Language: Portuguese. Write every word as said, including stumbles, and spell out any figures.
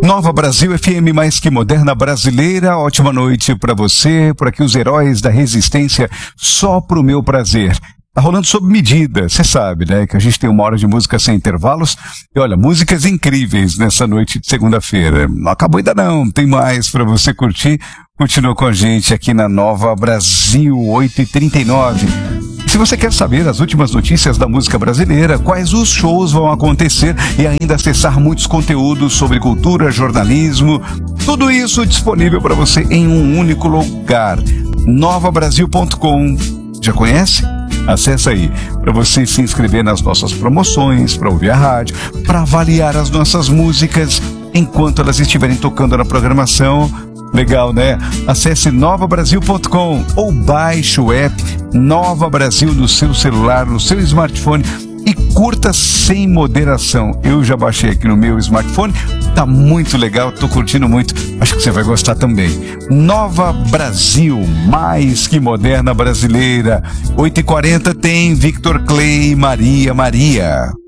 Nova Brasil F M, mais que moderna brasileira. Ótima noite pra você. Por aqui os heróis da resistência, só pro meu prazer. Tá rolando sob medida, você sabe, né? Que a gente tem uma hora de música sem intervalos. E olha, músicas incríveis nessa noite de segunda-feira. Não acabou ainda não, tem mais pra você curtir. Continua com a gente aqui na Nova Brasil, oito e trinta e nove. Se você quer saber as últimas notícias da música brasileira, quais os shows vão acontecer e ainda acessar muitos conteúdos sobre cultura, jornalismo, tudo isso disponível para você em um único lugar, nova brasil ponto com. Já conhece? Acesse aí para você se inscrever nas nossas promoções, para ouvir a rádio, para avaliar as nossas músicas enquanto elas estiverem tocando na programação. Legal, né? Acesse nova brasil ponto com ou baixe o app Nova Brasil no seu celular, no seu smartphone e curta sem moderação. Eu já baixei aqui no meu smartphone, tá muito legal, tô curtindo muito, acho que você vai gostar também. Nova Brasil, mais que moderna brasileira. oito e quarenta tem Victor Clay, Maria Maria.